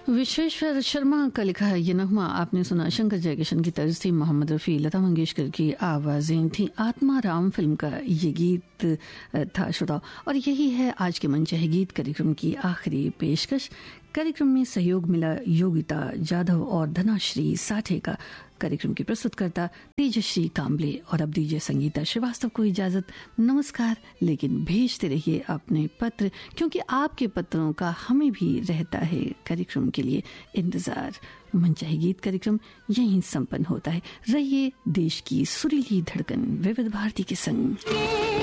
विश्वेश्वर शर्मा का लिखा है ये नगमा आपने सुना। शंकर जयकिशन की तर्ज थी, मोहम्मद रफ़ी, लता मंगेशकर की आवाज़ें थी। आत्माराम फिल्म का ये गीत था श्रोताओ। और यही है आज के मनचाहे गीत कार्यक्रम की आखिरी पेशकश। कार्यक्रम में सहयोग मिला योगिता जाधव और धनाश्री साठे का। कार्यक्रम की प्रस्तुतकर्ता तेजश्री कांबले। और अब दीजिए संगीता श्रीवास्तव को इजाजत। नमस्कार। लेकिन भेजते रहिए अपने पत्र, क्योंकि आपके पत्रों का हमें भी रहता है कार्यक्रम के लिए इंतजार। मनचाहे गीत कार्यक्रम यहीं संपन्न होता है। रहिए देश की सुरीली धड़कन विविध भारती के संग।